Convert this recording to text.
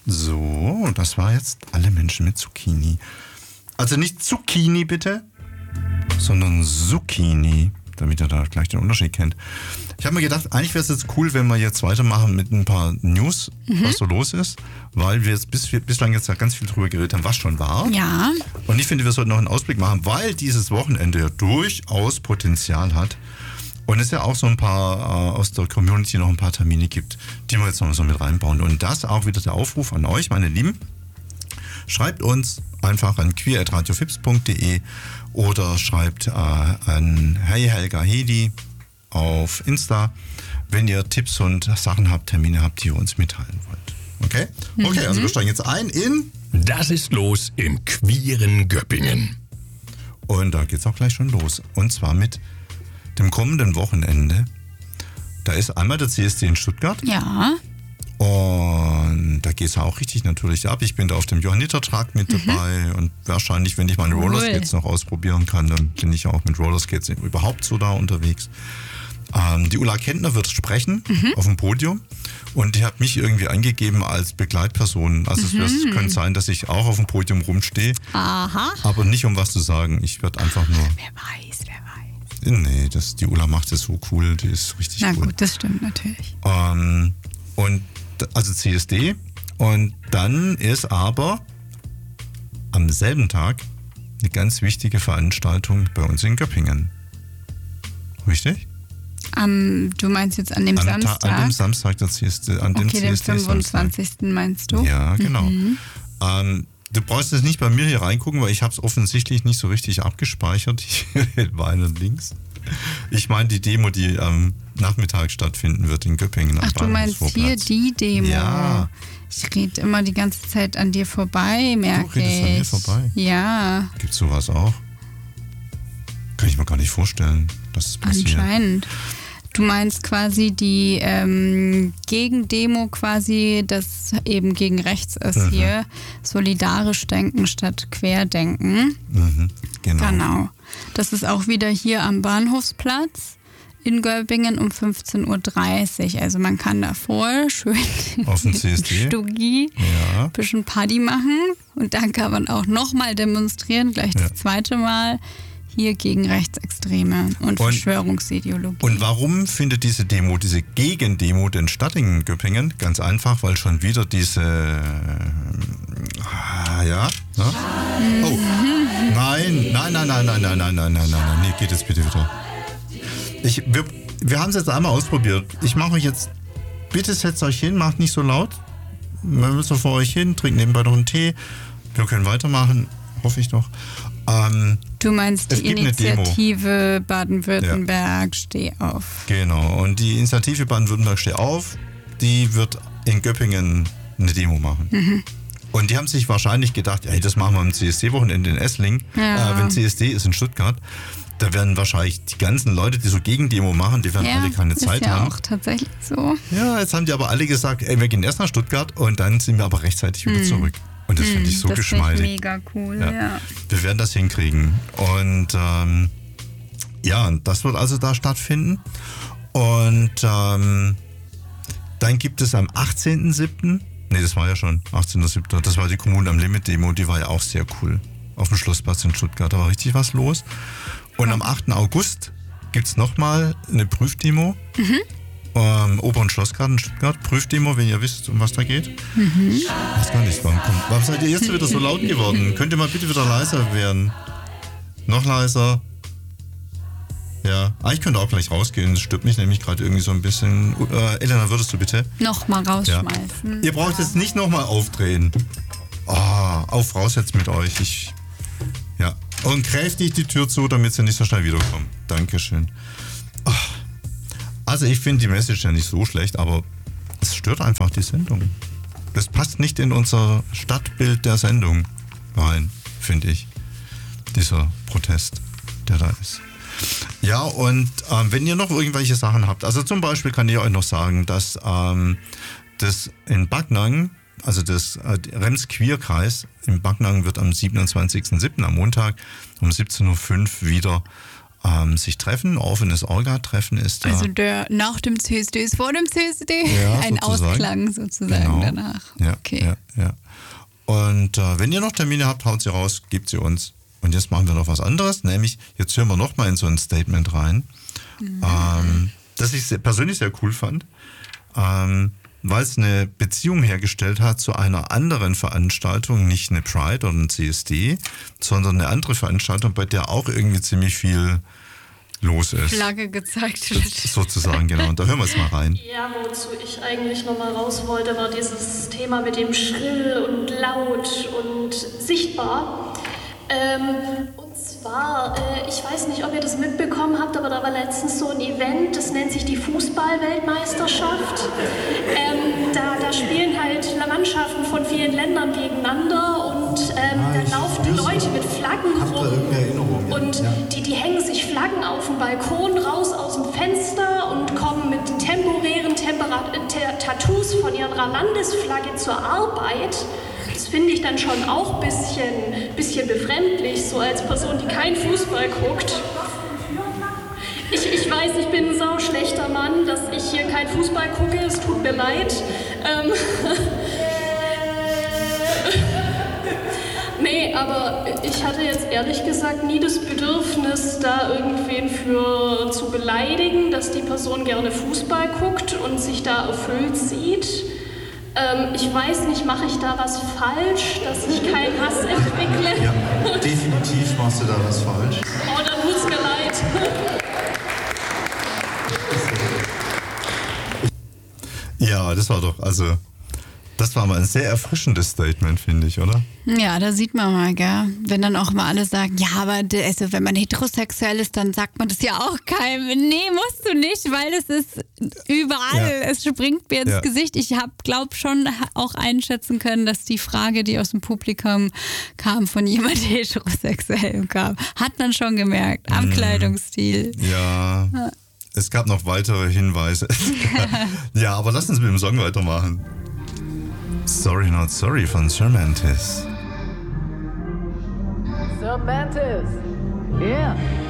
So, das war jetzt alle Menschen mit Zucchini. Also nicht Zucchini bitte, sondern Zucchini, damit ihr da gleich den Unterschied kennt. Ich habe mir gedacht, eigentlich wäre es jetzt cool, wenn wir jetzt weitermachen mit ein paar News, was so los ist, weil wir jetzt bislang jetzt ja ganz viel drüber geredet haben, was schon war. Ja. Und ich finde, wir sollten noch einen Ausblick machen, weil dieses Wochenende ja durchaus Potenzial hat. Und es ja auch so ein paar aus der Community noch ein paar Termine gibt, die wir jetzt noch so mit reinbauen. Und das auch wieder der Aufruf an euch, meine Lieben. Schreibt uns einfach an queer@radiofips.de oder schreibt an Hey Helga Hedi auf Insta, wenn ihr Tipps und Sachen habt, Termine habt, die ihr uns mitteilen wollt. Okay? Okay, also wir steigen jetzt ein in... Das ist los im queeren Göppingen. Und da geht's auch gleich schon los. Und zwar mit dem kommenden Wochenende. Da ist einmal der CSD in Stuttgart. Ja. Und da geht es auch richtig natürlich ab. Ich bin da auf dem Johannitertrakt mit dabei und wahrscheinlich, wenn ich meine Rollerskates noch ausprobieren kann, dann bin ich auch mit Rollerskates überhaupt so da unterwegs. Die Ulla Kentner wird sprechen auf dem Podium und die hat mich irgendwie angegeben als Begleitperson. Also es könnte sein, dass ich auch auf dem Podium rumstehe, aber nicht um was zu sagen. Ich werde einfach nur... Wer weiß. Nee, die Ulla macht es so cool, die ist richtig cool. Na gut, das stimmt natürlich. Und also CSD und dann ist aber am selben Tag eine ganz wichtige Veranstaltung bei uns in Göppingen. Richtig? Du meinst jetzt an dem Samstag? An dem Samstag der CSD. Den 25. meinst du? Ja, genau. Du brauchst jetzt nicht bei mir hier reingucken, weil ich habe es offensichtlich nicht so richtig abgespeichert. Ich war links. Ich meine die Demo, die am Nachmittag stattfinden wird in Göppingen. Ach, du meinst hier die Demo? Ja. Ich rede immer die ganze Zeit an dir vorbei, merke ich. Du redest an mir vorbei? Ja. Gibt's sowas auch? Kann ich mir gar nicht vorstellen, dass es passiert. Anscheinend. Du meinst quasi die Gegendemo quasi, das eben gegen rechts ist hier. Solidarisch denken statt querdenken. Genau. Das ist auch wieder hier am Bahnhofsplatz in Göppingen um 15.30 Uhr. Also man kann davor schön auf dem CSD Stuggi ein bisschen Party machen. Und dann kann man auch nochmal demonstrieren, gleich das zweite Mal. Hier gegen Rechtsextreme und Verschwörungsideologie. Und warum findet diese Gegendemo denn statt in Göppingen? Ganz einfach, weil schon wieder diese... Oh, nein, nee, geht jetzt bitte wieder. Wir haben es jetzt einmal ausprobiert. Ich mache euch jetzt... Bitte setzt euch hin, macht nicht so laut. Man müsst vor euch hin, trinkt nebenbei noch einen Tee. Wir können weitermachen, hoffe ich doch. Du meinst die Initiative Baden-Württemberg Steh auf. Genau, und die Initiative Baden-Württemberg Steh auf, die wird in Göppingen eine Demo machen. Und die haben sich wahrscheinlich gedacht, hey, das machen wir am CSD-Wochenende in Esslingen. Wenn CSD ist in Stuttgart, da werden wahrscheinlich die ganzen Leute, die so Gegendemo machen, die werden alle keine Zeit haben. Ja, auch tatsächlich so. Ja, jetzt haben die aber alle gesagt, ey, wir gehen erst nach Stuttgart und dann sind wir aber rechtzeitig wieder zurück. Und das finde ich so geschmeidig. Das ist mega cool, ja. Wir werden das hinkriegen. Und das wird also da stattfinden. Und dann gibt es am 18.07., das war ja schon 18.07., das war die Kommune am Limit-Demo, die war ja auch sehr cool. Auf dem Schlossplatz in Stuttgart, da war richtig was los. Und am 8. August gibt es nochmal eine Prüfdemo. Oper- und Schlossgarten Stuttgart, Prüfdemo, wenn ihr wisst, um was da geht. Ich weiß gar nicht, warum seid ihr jetzt wieder so laut geworden? Könnt ihr mal bitte wieder leiser werden? Noch leiser? Ja, ich könnte auch gleich rausgehen, das stört mich nämlich gerade irgendwie so ein bisschen. Elena, würdest du bitte? Nochmal rausschmeißen. Ja. Ihr braucht jetzt nicht nochmal aufdrehen. Auf raus jetzt mit euch. Und kräftig die Tür zu, damit sie nicht so schnell wiederkommen. Dankeschön. Also ich finde die Message ja nicht so schlecht, aber es stört einfach die Sendung. Das passt nicht in unser Stadtbild der Sendung rein, finde ich. Dieser Protest, der da ist. Ja, und wenn ihr noch irgendwelche Sachen habt, also zum Beispiel kann ich euch noch sagen, dass das in Backnang, also das Rems-Queer-Kreis in Backnang wird am 27.07. am Montag um 17.05 Uhr wieder sich treffen. Offenes Orga-Treffen ist da. Also der nach dem CSD ist vor dem CSD. Ja, ein sozusagen. Ausklang sozusagen Genau. danach. Ja, Okay. ja. Und wenn ihr noch Termine habt, haut sie raus, gebt sie uns. Und jetzt machen wir noch was anderes, nämlich jetzt hören wir noch mal in so ein Statement rein, das ich persönlich sehr cool fand, weil es eine Beziehung hergestellt hat zu einer anderen Veranstaltung, nicht eine Pride oder ein CSD, sondern eine andere Veranstaltung, bei der auch irgendwie ziemlich viel los ist. Flagge gezeigt wird. Sozusagen, genau. Und da hören wir jetzt mal rein. Ja, wozu ich eigentlich nochmal raus wollte, war dieses Thema mit dem schrill und laut und sichtbar. Und zwar, ich weiß nicht, ob ihr das mitbekommen habt, aber da war letztens so ein Event, das nennt sich die Fußball-Weltmeisterschaft. Da spielen halt Mannschaften von vielen Ländern gegeneinander und da laufen Leute mit Flaggen rum. Und die hängen sich Flaggen auf dem Balkon raus aus dem Fenster und kommen mit temporären Tattoos von ihrer Landesflagge zur Arbeit. Das finde ich dann schon auch ein bisschen befremdlich, so als Person, die keinen Fußball guckt. Ich weiß, ich bin ein sauschlechter Mann, dass ich hier keinen Fußball gucke, es tut mir leid. Nee, aber ich hatte jetzt ehrlich gesagt nie das Bedürfnis, da irgendwen für zu beleidigen, dass die Person gerne Fußball guckt und sich da erfüllt sieht. Ich weiß nicht, mache ich da was falsch, dass ich keinen Hass entwickle? Ja, definitiv machst du da was falsch. Oh, dann tut's mir leid. Ja, das war mal ein sehr erfrischendes Statement, finde ich, oder? Ja, da sieht man mal, gell? Wenn dann auch mal alle sagen, ja, aber also, wenn man heterosexuell ist, dann sagt man das ja auch keinem. Nee, musst du nicht, weil es ist überall. Ja. Es springt mir ins Gesicht. Ich glaube schon auch einschätzen können, dass die Frage, die aus dem Publikum kam, von jemand heterosexuell kam. Hat man schon gemerkt, am Kleidungsstil. Ja, es gab noch weitere Hinweise. Ja, aber lass uns mit dem Song weitermachen. Sorry Not Sorry von Sir Mantis. Sir Mantis. Yeah.